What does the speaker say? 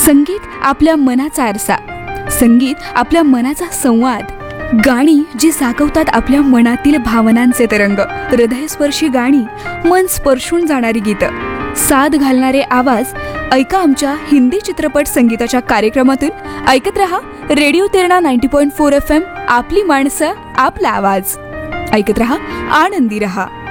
संगीत आपल्या मनाचा आरसा, संगीत आपल्या मनाचा संवाद, गाणी जी साकवतात आपल्या मनातील भावनांचे तरंग, हृदयस्पर्शी गाणी, मन स्पर्शून जाणारी गीतं, साद घालणारे आवाज. ऐका आमच्या हिंदी चित्रपट संगीताच्या कार्यक्रमातून. ऐकत रहा रेडिओ तेरणा 90.4 FM. आपली माणसं, आपला आवाज. ऐकत रहा, आनंदी रहा.